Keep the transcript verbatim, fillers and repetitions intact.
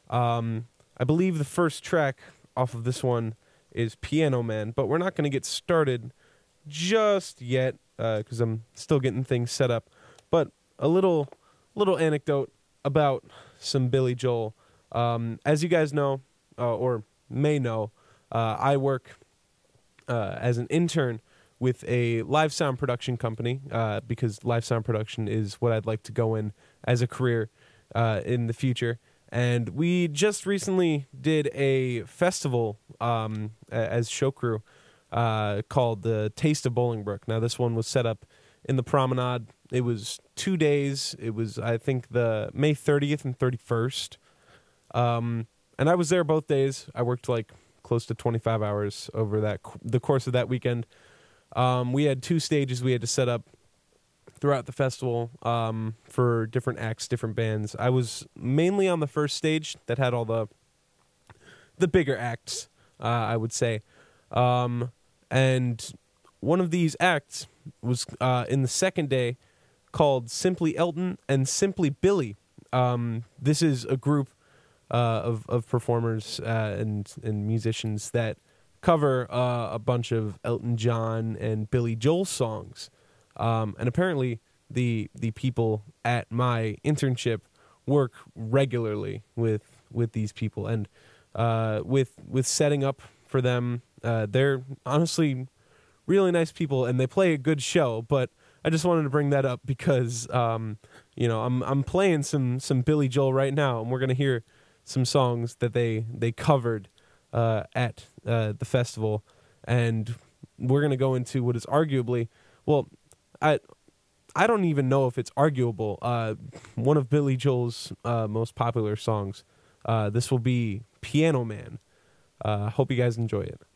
Um, I believe the first track off of this one is Piano Man, but we're not going to get started just yet because uh, I'm still getting things set up. But a little little anecdote about some Billy Joel. Um, as you guys know, uh, or may know, uh, I work uh, as an intern with a live sound production company uh, because live sound production is what I'd like to go in as a career uh, in the future. And we just recently did a festival um, as show crew uh, called the Taste of Bolingbrook. Now, this one was set up in the Promenade. It was two days. It was, I think, the May thirtieth and thirty-first. Um, and I was there both days. I worked like close to twenty-five hours over that the course of that weekend. Um, we had two stages we had to set up throughout the festival um, for different acts, different bands. I was mainly on the first stage that had all the the bigger acts, uh, I would say. Um, and one of these acts was uh, in the second day called Simply Elton and Simply Billy. Um, this is a group uh, of, of performers uh, and, and musicians that cover uh, a bunch of Elton John and Billy Joel songs. Um, and apparently the the people at my internship work regularly with with these people and uh, with with setting up for them. Uh, they're honestly really nice people and they play a good show. But I just wanted to bring that up because um, you know I'm I'm playing some some Billy Joel right now, and we're gonna hear some songs that they they covered uh, at uh, the festival, and we're gonna go into what is arguably well. I I don't even know if it's arguable. Uh, one of Billy Joel's uh, most popular songs. Uh, this will be Piano Man. Uh, hope you guys enjoy it.